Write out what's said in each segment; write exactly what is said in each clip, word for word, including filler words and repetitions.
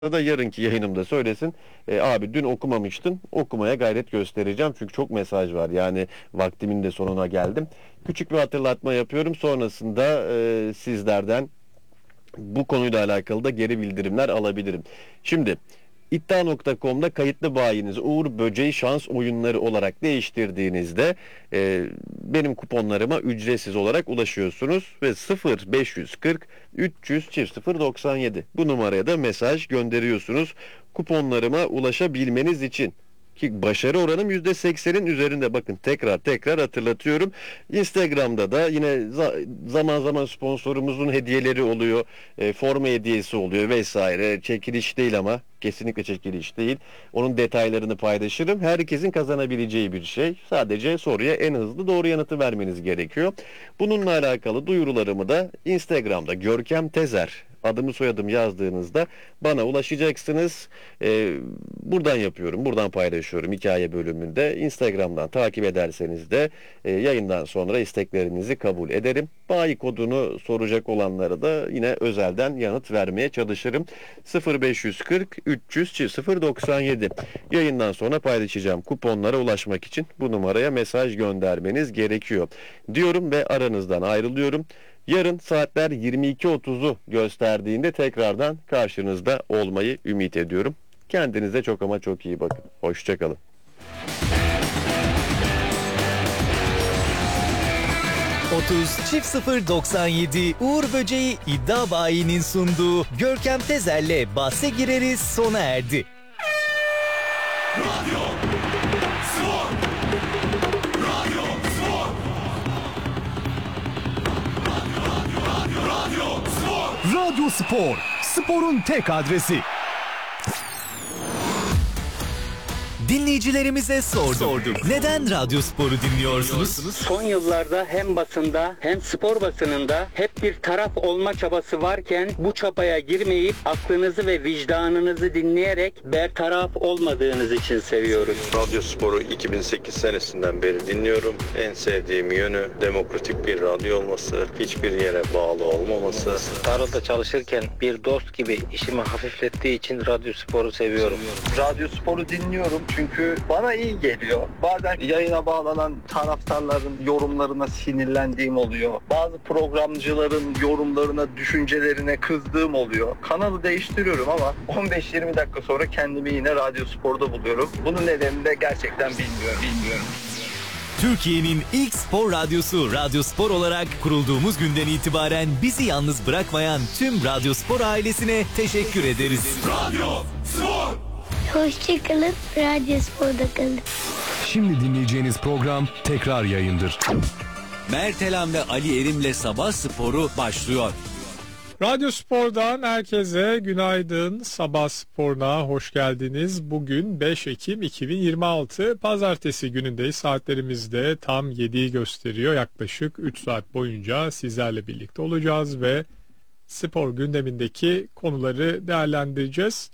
da yarınki yayınımda söylesin. E, abi dün okumamıştın. Okumaya gayret göstereceğim. Çünkü çok mesaj var. Yani vaktimin de sonuna geldim. Küçük bir hatırlatma yapıyorum. Sonrasında e, sizlerden bu konuyla alakalı da geri bildirimler alabilirim. Şimdi iddia nokta com'da kayıtlı bayiniz Uğur Böceği şans oyunları olarak değiştirdiğinizde e, benim kuponlarıma ücretsiz olarak ulaşıyorsunuz ve sıfır beş yüz kırk üç yüz sıfır doksan yedi bu numaraya da mesaj gönderiyorsunuz kuponlarıma ulaşabilmeniz için. Ki başarı oranım yüzde seksenin üzerinde. Bakın tekrar tekrar hatırlatıyorum. Instagram'da da yine za- zaman zaman sponsorumuzun hediyeleri oluyor. E, forma hediyesi oluyor vesaire. Çekiliş değil ama kesinlikle çekiliş değil. Onun detaylarını paylaşırım. Herkesin kazanabileceği bir şey. Sadece soruya en hızlı doğru yanıtı vermeniz gerekiyor. Bununla alakalı duyurularımı da Instagram'da Görkem Tezer adımı soyadımı yazdığınızda bana ulaşacaksınız. Ee, buradan yapıyorum, buradan paylaşıyorum hikaye bölümünde. Instagram'dan takip ederseniz de e, yayından sonra isteklerinizi kabul ederim. Bayi kodunu soracak olanlara da yine özelden yanıt vermeye çalışırım. sıfır beş yüz kırk üç yüz sıfır doksan yedi yayından sonra paylaşacağım kuponlara ulaşmak için bu numaraya mesaj göndermeniz gerekiyor diyorum ve aranızdan ayrılıyorum. Yarın saatler yirmi iki otuzu gösterdiğinde tekrardan karşınızda olmayı ümit ediyorum. Kendinize çok ama çok iyi bakın. Hoşça kalın. otuz çift sıfır doksan yedi Uğur Böceği iddia bayinin sunduğu Görkem Tezer'le bahse gireriz sona erdi. Radyo Spor. Radyo Spor. Radyo, radyo, radyo Spor. Radyo Spor, sporun tek adresi. Dinleyicilerimize sorduk. sorduk. Neden Radyo Spor'u dinliyorsunuz? Son yıllarda hem basında hem spor basınında hep bir taraf olma çabası varken bu çabaya girmeyip aklınızı ve vicdanınızı dinleyerek bertaraf olmadığınız için seviyoruz. Radyo Spor'u iki bin sekiz senesinden beri dinliyorum. En sevdiğim yönü demokratik bir radyo olması, hiçbir yere bağlı olmaması. Tarlada çalışırken bir dost gibi işimi hafiflettiği için Radyo Spor'u seviyorum. Radyo Spor'u dinliyorum çünkü bana iyi geliyor. Bazen yayına bağlanan taraftarların yorumlarına sinirlendiğim oluyor. Bazı programcıların yorumlarına, düşüncelerine kızdığım oluyor. Kanalı değiştiriyorum ama on beş yirmi dakika sonra kendimi yine Radyo Spor'da buluyorum. Bunun nedenini de gerçekten bilmiyorum. bilmiyorum. Türkiye'nin ilk spor radyosu Radyo Spor olarak kurulduğumuz günden itibaren bizi yalnız bırakmayan tüm Radyo Spor ailesine teşekkür ederiz. Radyo Spor. Hoşçakalın, Radyo Spor'da kalın. Şimdi dinleyeceğiniz program tekrar yayındır. Mert Elam ve Ali Erim'le Sabah Sporu başlıyor. Radyo Spor'dan herkese günaydın. Sabah Spor'una hoş geldiniz. Bugün beş Ekim iki bin yirmi altı Pazartesi günündeyiz. Saatlerimizde tam yediyi gösteriyor. Yaklaşık üç saat boyunca sizlerle birlikte olacağız ve spor gündemindeki konuları değerlendireceğiz.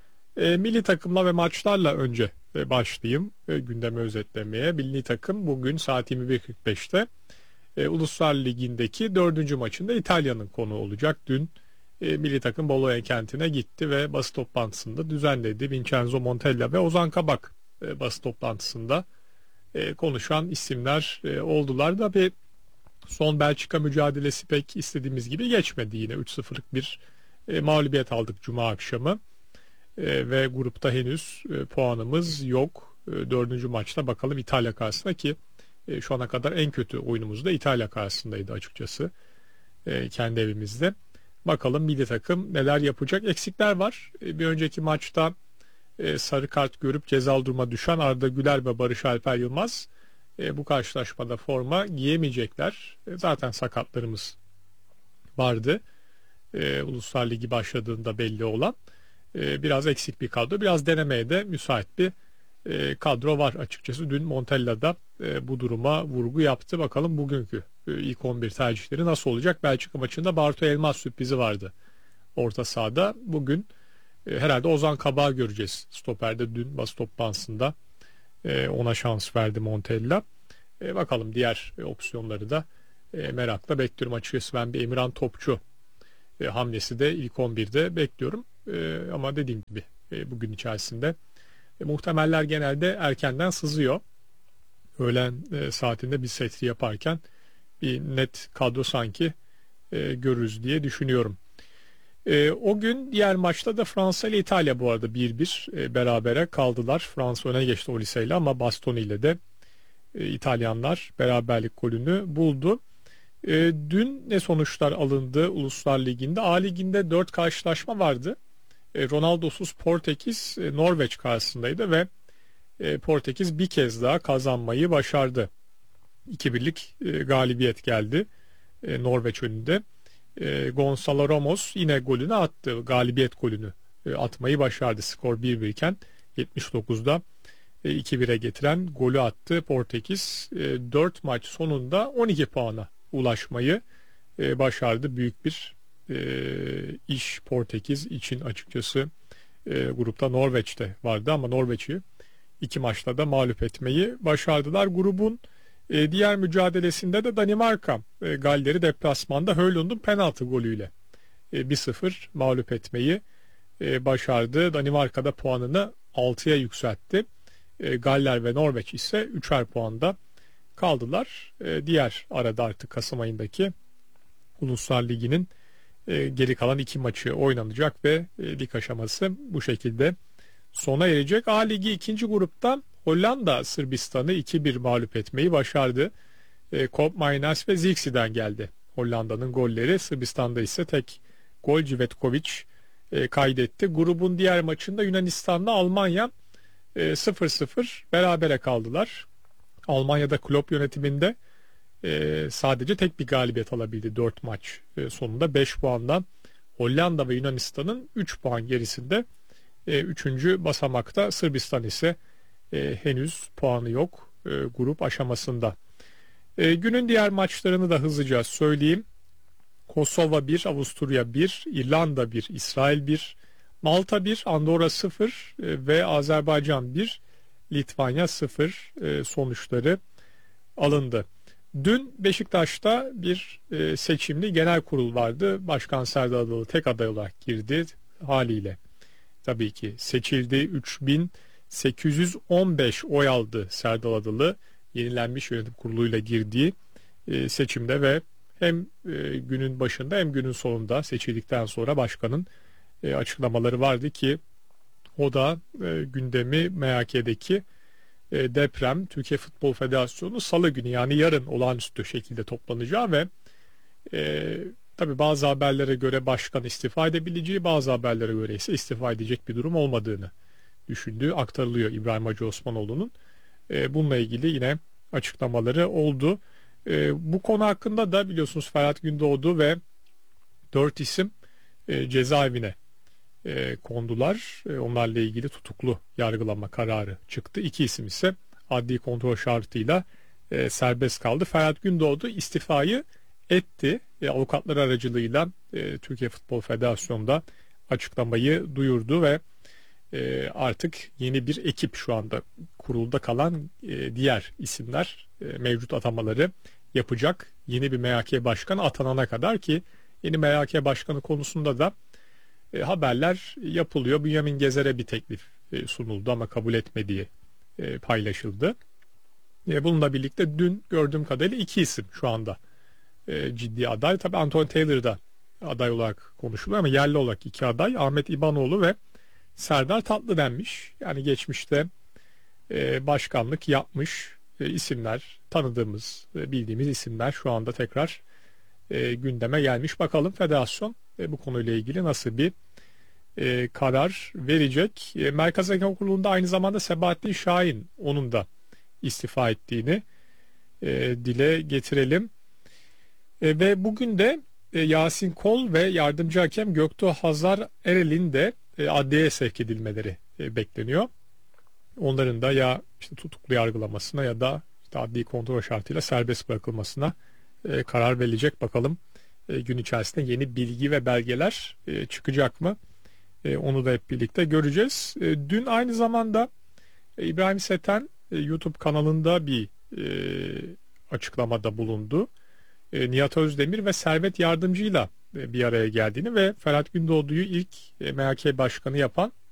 E, milli takımla ve maçlarla önce e, başlayayım e, gündemi özetlemeye. Milli takım bugün saat yirmi bir kırk beşte e, Uluslar Ligi'ndeki dördüncü maçında İtalya'nın konuğu olacak. Dün e, milli takım Bologna kentine gitti ve basın toplantısında düzenledi. Vincenzo Montella ve Ozan Kabak e, basın toplantısında e, konuşan isimler e, oldular da bir son Belçika mücadelesi pek istediğimiz gibi geçmedi. Yine üç sıfırlık bir e, mağlubiyet aldık Cuma akşamı. E, ve grupta henüz e, puanımız yok. E, dördüncü maçta bakalım İtalya karşısında ki e, şu ana kadar en kötü oyunumuz da İtalya karşısındaydı açıkçası. E, kendi evimizde. Bakalım milli takım neler yapacak. Eksikler var. E, bir önceki maçta e, sarı kart görüp cezalı duruma düşen Arda Güler ve Barış Alper Yılmaz e, bu karşılaşmada forma giyemeyecekler. E, zaten sakatlarımız vardı. E, Uluslar Ligi başladığında belli olan. Biraz eksik bir kadro, biraz denemeye de müsait bir kadro var açıkçası. Dün Montella da bu duruma vurgu yaptı. Bakalım bugünkü ilk on bir tercihleri nasıl olacak? Belçika maçında Bartu Elmas sürprizi vardı orta sahada. Bugün herhalde Ozan Kabak'ı göreceğiz. Stoper'de dün bas toplantısında ona şans verdi Montella. Bakalım diğer opsiyonları da merakla bekliyorum açıkçası. Ben bir Emirhan Topçu hamlesi de ilk on birde bekliyorum. E, ama dediğim gibi e, bugün içerisinde e, muhtemeller genelde erkenden sızıyor. Öğlen e, saatinde bir setri yaparken bir net kadro sanki e, görürüz diye düşünüyorum. E, o gün diğer maçta da Fransa ile İtalya bu arada bir bir e, berabere kaldılar. Fransa öne geçti o liseyle ama Bastoni ile de e, İtalyanlar beraberlik golünü buldu. E, dün ne sonuçlar alındı Uluslar Ligi'nde? A Ligi'nde dört karşılaşma vardı. E, Ronaldo'suz Portekiz e, Norveç karşısındaydı ve e, Portekiz bir kez daha kazanmayı başardı. iki birlik e, galibiyet geldi e, Norveç önünde. E, Gonzalo Ramos yine golünü attı. Galibiyet golünü e, atmayı başardı. Skor bir bir iken yetmiş dokuzda e, iki bire getiren golü attı Portekiz. E, dört maç sonunda on iki puana ulaşmayı e, başardı. Büyük bir e, iş Portekiz için açıkçası. E, grupta Norveç'te vardı ama Norveç'i iki maçta da mağlup etmeyi başardılar. Grubun e, diğer mücadelesinde de Danimarka e, Galler'i deplasmanda Højlund'un penaltı golüyle e, bir sıfır mağlup etmeyi e, başardı. Danimarka'da puanını altıya yükseltti. E, Galler ve Norveç ise üçer puanda kaldılar. E, diğer arada artık Kasım ayındaki Uluslar Ligi'nin e, geri kalan iki maçı oynanacak ve e, lig aşaması bu şekilde sona erecek. A Ligi ikinci gruptan Hollanda Sırbistan'ı iki bir mağlup etmeyi başardı. E, Koop Mainz ve Zirkzee geldi Hollanda'nın golleri. Sırbistan'da ise tek gol Cvetkovic e, kaydetti. Grubun diğer maçında Yunanistan'la Almanya e, sıfır sıfır berabere kaldılar. Almanya'da Klopp yönetiminde e, sadece tek bir galibiyet alabildi dört maç e, sonunda beş puandan. Hollanda ve Yunanistan'ın üç puan gerisinde. E, üçüncü basamakta Sırbistan ise e, henüz puanı yok e, grup aşamasında. E, günün diğer maçlarını da hızlıca söyleyeyim. Kosova bir, Avusturya bir, İrlanda bir, İsrail bir, Malta bir, Andorra sıfır e, ve Azerbaycan bir, Litvanya sıfır e, sonuçları alındı. Dün Beşiktaş'ta bir e, seçimli genel kurul vardı. Başkan Serdar Adalı tek aday olarak girdi haliyle. Tabii ki seçildi. üç bin sekiz yüz on beş oy aldı Serdar Adalı. Yenilenmiş yönetim kuruluyla girdiği e, seçimde ve hem e, günün başında hem günün sonunda seçildikten sonra başkanın e, açıklamaları vardı ki o da e, gündemi M H K'deki e, deprem, Türkiye Futbol Federasyonu salı günü yani yarın olağanüstü şekilde toplanacağı ve e, tabii bazı haberlere göre başkan istifa edebileceği, bazı haberlere göre ise istifa edecek bir durum olmadığını düşündüğü aktarılıyor İbrahim Hacı Osmanoğlu'nun. E, bununla ilgili yine açıklamaları oldu. E, bu konu hakkında da biliyorsunuz Ferhat Gündoğdu ve dört isim e, cezaevine e, kondular. E, onlarla ilgili tutuklu yargılama kararı çıktı. İki isim ise adli kontrol şartıyla e, serbest kaldı. Ferhat Gündoğdu istifayı etti. E, avukatlar aracılığıyla e, Türkiye Futbol Federasyonu'nda açıklamayı duyurdu ve e, artık yeni bir ekip şu anda kurulda kalan e, diğer isimler e, mevcut atamaları yapacak. Yeni bir M H K başkanı atanana kadar ki yeni M H K başkanı konusunda da e, haberler yapılıyor. Bünyamin Gezer'e bir teklif e, sunuldu ama kabul etmediği e, paylaşıldı. E, bununla birlikte dün gördüğüm kadarıyla iki isim şu anda e, ciddi aday. Tabii Anthony Taylor da aday olarak konuşuluyor ama yerli olarak iki aday. Ahmet İbanoğlu ve Serdar Tatlı denmiş. Yani geçmişte e, başkanlık yapmış e, isimler, tanıdığımız, e, bildiğimiz isimler şu anda tekrar e, gündeme gelmiş. Bakalım federasyon e, bu konuyla ilgili nasıl bir e, karar verecek. E, Merkez Hakem Kurulu'nda aynı zamanda Sebahattin Şahin onun da istifa ettiğini e, dile getirelim. E, ve bugün de e, Yasin Kol ve yardımcı hakem Göktuğ Hazar Erel'in de e, adliyeye sevk edilmeleri e, bekleniyor. Onların da ya işte tutuklu yargılamasına ya da işte adli kontrol şartıyla serbest bırakılmasına e, karar verilecek. Bakalım e, gün içerisinde yeni bilgi ve belgeler e, çıkacak mı? E, onu da hep birlikte göreceğiz. E, dün aynı zamanda e, İbrahim Seten e, YouTube kanalında bir e, açıklamada bulundu. E, Nihat Özdemir ve Servet Yardımcı'yla bir araya geldiğini ve Ferhat Gündoğdu'yu ilk M H K başkanı yapan